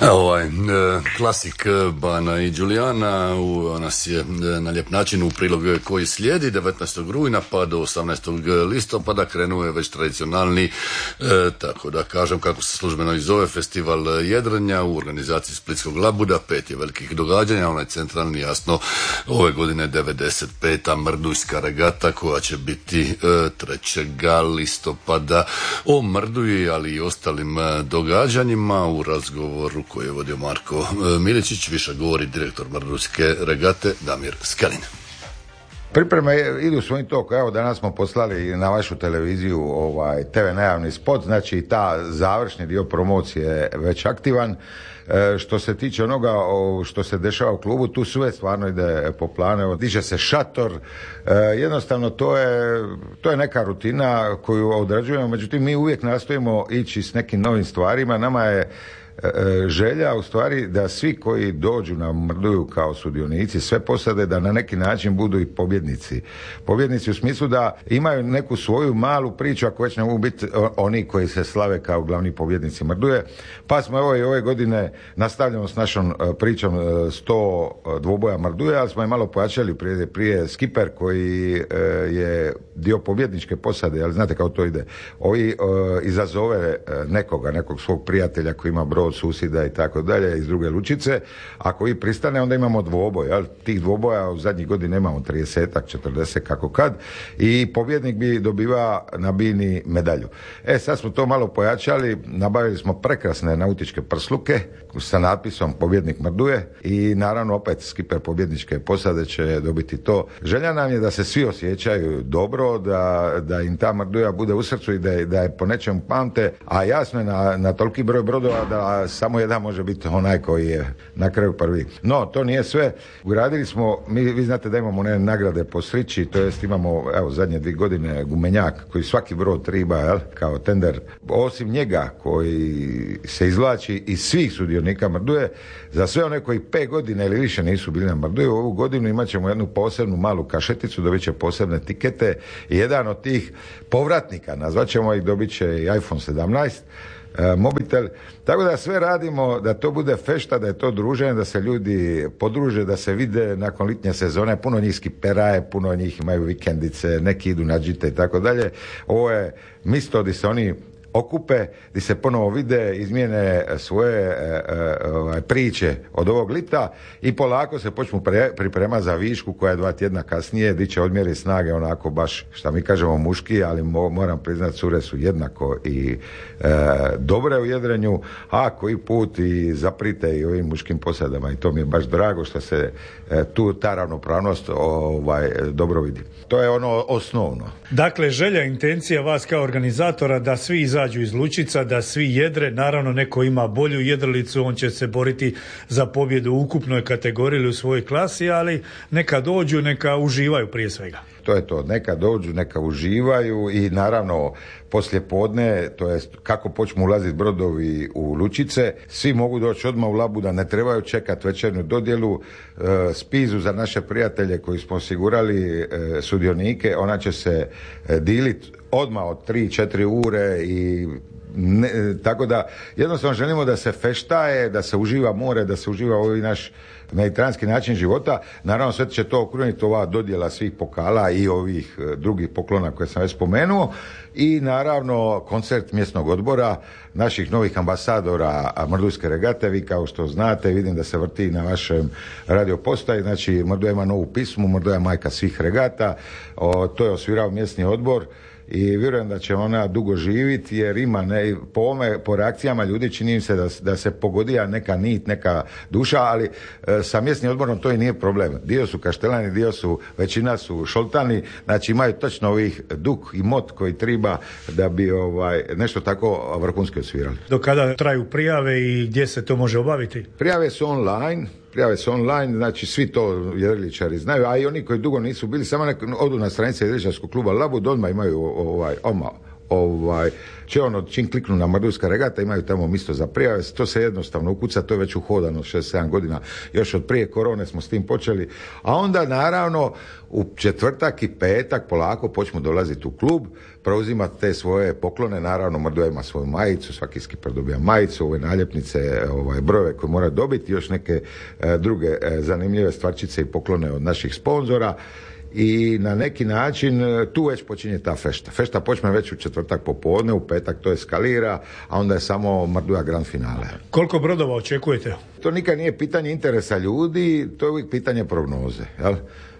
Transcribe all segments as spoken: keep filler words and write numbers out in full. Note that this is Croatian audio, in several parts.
Ovaj, klasik Bana i Đulijana u nas je na lijep način u prilog koji slijedi devetnaestog rujna pa do osamnaestog listopada krenuo je već tradicionalni, e, tako da kažem kako se službeno i zove, festival jedrenja u organizaciji Splitskog Labuda. Pet je velikih događanja, onaj centralni jasno ove godine devedeset peta Mrdujska regata koja će biti e, trećeg listopada. O Mrduji ali i ostalim događanjima u razgovoru koji je vodio Marko Miličić, više govori direktor Mrdujske regate Damir Skelin. Pripreme idu svojim tokom. Evo danas smo poslali na vašu televiziju ovaj te ve najavni spot, znači ta završni dio promocije je već aktivan. E, što se tiče onoga o, što se dešava u klubu, tu sve stvarno ide po planu. Evo, diže se šator, e, jednostavno to je, to je neka rutina koju odrađujemo, međutim mi uvijek nastojimo ići s nekim novim stvarima. Nama je želja u stvari da svi koji dođu na Mrduju kao sudionici, sve posade, da na neki način budu i pobjednici. Pobjednici u smislu da imaju neku svoju malu priču, ako već ne mogu biti oni koji se slave kao glavni pobjednici Mrduje. Pa smo evo i ove godine nastavljamo s našom pričom sto dvoboja Mrduje, ali smo je malo pojačali prije, prije skiper koji je dio pobjedničke posade, ali znate kako to ide. Ovi izazove nekoga, nekog svog prijatelja koji ima brod, susjeda i tako dalje iz druge lučice. Ako vi pristane, onda imamo dvoboj. Jel? Tih dvoboja u zadnjih godina imamo trideset, četrdeset kako kad. I pobjednik bi dobiva na bini medalju. E, sad smo to malo pojačali. Nabavili smo prekrasne nautičke prsluke sa natpisom pobjednik Mrduje i naravno opet skiper pobjedničke posade će dobiti to. Želja nam je da se svi osjećaju dobro, da, da im ta Mrduja bude u srcu i da, da je po nečemu pamte, a jasno je na, na toliki broj brodova da samo jedan može biti onaj koji je na kraju prvi. No, to nije sve. Ugradili smo, mi, vi znate da imamo one nagrade po srići, to jest imamo, evo, zadnje dvije godine gumenjak koji svaki brod triba, jel, kao tender. Osim njega koji se izvlači iz svih sudionika Mrduje, za sve one koji pet godina ili više nisu bili na Mrduju, ovu godinu imat ćemo jednu posebnu malu kašeticu, dobit će posebne tikete i jedan od tih povratnika, nazvat ćemo ih, dobit će i iPhone sedamnaest, mobitel, tako da sve radimo da to bude fešta, da je to druženje, da se ljudi podruže, da se vide nakon litnje sezone. Puno njih skiperaje, puno njih imaju vikendice, neki idu na džite i tako dalje. Ovo je mjesto gdje se oni okupe, gdje se ponovo vide, izmijene svoje e, e, priče od ovog lita i polako se počnu pre, priprema za višku koja je dva tjedna kasnije, gdje će odmjeri snage onako baš, šta mi kažemo, muški, ali mo, moram priznati cure su jednako i e, dobre u jedrenju, a koji put i zaprite i ovim muškim posadama i to mi je baš drago što se e, tu ta ravnopravnost ovaj, dobro vidi. To je ono osnovno. Dakle, želja, intencija vas kao organizatora da svi izađu iz lučica, da svi jedre, naravno neko ima bolju jedrilicu, on će se boriti za pobjedu u ukupnoj kategoriji ili u svojoj klasi, ali neka dođu, neka uživaju prije svega. To je to, neka dođu, neka uživaju i naravno poslije podne, to jest kako počnu ulaziti brodovi u lučice, svi mogu doći odmah u Labuda, ne trebaju čekati večernju dodjelu, e, spizu za naše prijatelje koji smo osigurali e, sudionike, ona će se e, diliti odmah od tri četiri ure i ne, tako da jednostavno želimo da se feštaje, da se uživa more, da se uživa ovaj naš mediteranski način života. Naravno sve će to okruniti ova dodjela svih pokala i ovih drugih poklona koje sam već spomenuo i naravno koncert mjesnog odbora naših novih ambasadora Mrdujske regate. Vi kao što znate, vidim da se vrti na vašem radio postaji, znači Mrduja ima novu pismu, Mrduja je majka svih regata, o, to je osvirao mjesni odbor i vjerujem da će ona dugo živjeti jer ima ne, po ome, po reakcijama ljudi čini im se da, da se pogodija neka nit, neka duša, ali e, sa mjesnim odborom to i nije problem. Dio su kaštelani, dio su, većina su šoltani, znači imaju točno ovih duk i mot koji treba da bi ovaj, nešto tako vrhunski osvirali. Do kada traju prijave i gdje se to može obaviti? Prijave su online, prijave su online, znači svi to jedriličari znaju, a i oni koji dugo nisu bili, samo nek odu na stranice jedriličarskog kluba Labud, odmah imaju ovaj, odmah ovaj, će ono, čim kliknu na Mrdujska regata, imaju tamo mjesto za prijave, to se jednostavno ukuca, to je već uhodano šest sedam godina, još od prije korone smo s tim počeli, a onda naravno u četvrtak i petak polako počnu dolaziti u klub, preuzimati te svoje poklone, naravno Mrduja ima svoju majicu, svaki skiper dobija majicu, ove naljepnice, ovaj, brojeve koje mora dobiti, još neke e, druge e, zanimljive stvarčice i poklone od naših sponzora. I na neki način tu već počinje ta fešta. Fešta počne već u četvrtak popodne, u petak to eskalira, a onda je samo Mrduja grand finale. Koliko brodova očekujete? To nikad nije pitanje interesa ljudi, to je uvijek pitanje prognoze. Jel?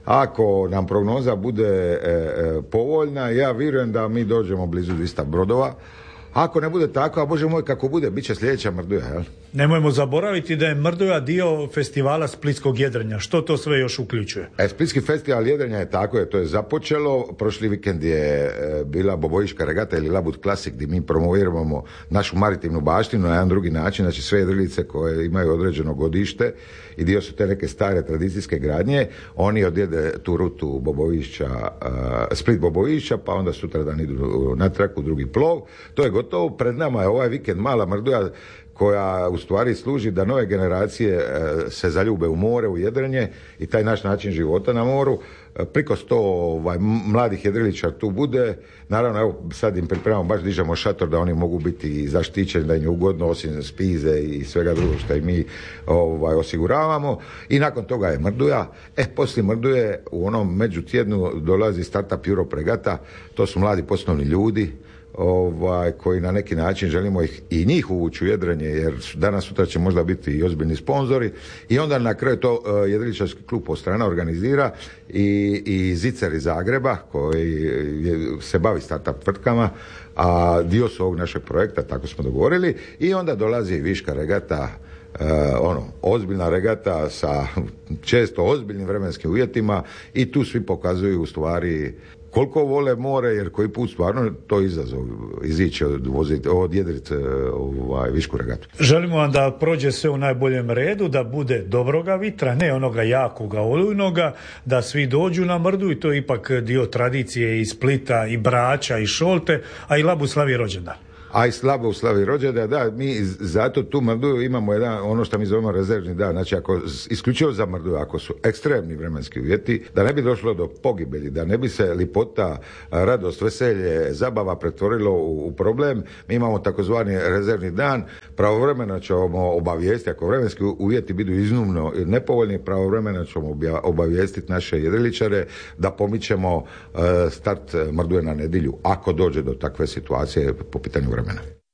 Ako nam prognoza bude e, e, povoljna, ja vjerujem da mi dođemo blizu dvjesto brodova. Ako ne bude tako, a Bože moj, kako bude, bit će sljedeća Mrduja, jel? Nemojmo zaboraviti da je Mrduja dio festivala Splitskog jedrenja. Što to sve još uključuje? E, Splitski festival jedrenja je tako, je, to je započelo. Prošli vikend je e, bila Bobojiška regata ili Labud Classic, gdje mi promoviramo našu maritimnu baštinu na jedan drugi način, znači sve jedrilice koje imaju određeno godište i dio su te neke stare tradicijske gradnje, oni odjede tu rutu Bobovišća, e, Split Bobovišća, pa onda sutradan idu na traku drugi plov. To je gotovo, pred nama je ovaj vikend mala Mrduja koja u stvari služi da nove generacije e, se zaljube u more, u jedrenje i taj naš način života na moru. E, priko sto ovaj, mladih jedriličara tu bude. Naravno, evo sad im pripremamo, baš dižemo šator da oni mogu biti zaštićeni, da im je ugodno, osim spize i svega drugog što i mi ovaj, osiguravamo. I nakon toga je Mrduja. E, poslije Mrduje u onom međutjednu dolazi Startup Europe regata. To su mladi poslovni ljudi, Ovaj, koji na neki način želimo ih i njih uvući u jedrenje, jer danas sutra će možda biti i ozbiljni sponzori, i onda na kraju to uh, jedriličarski klub Postrana organizira i, i Zicer iz Zagreba koji je, se bavi startup tvrtkama, a dio su ovog našeg projekta, tako smo dogovorili, i onda dolazi Viška regata, uh, ono, ozbiljna regata sa često ozbiljnim vremenskim uvjetima, i tu svi pokazuju u stvari koliko vole more, jer koji put stvarno to izazov izići od, od jedrice ovaj, Višku regatu. Želimo vam da prođe sve u najboljem redu, da bude dobroga vitra, ne onoga jakoga, olujnoga, da svi dođu na Mrdu, i to je ipak dio tradicije i Splita, i Brača, i Šolte, a i Labu slavi rođendan. A i slabo u slavi rođendan, da, mi zato tu Mrdu imamo jedan, ono što mi zovemo rezervni dan, znači ako isključivo za Mrdu, ako su ekstremni vremenski uvjeti, da ne bi došlo do pogibelji, da ne bi se lipota, radost, veselje, zabava pretvorilo u, u problem, mi imamo takozvani rezervni dan, pravovremeno ćemo obavijestiti, ako vremenski uvjeti budu iznimno nepovoljni, pravovremeno ćemo obavijestiti naše jedriličare da pomičemo uh, start Mrduje na nedjelju, ako dođe do takve situacije po pitanju vremena.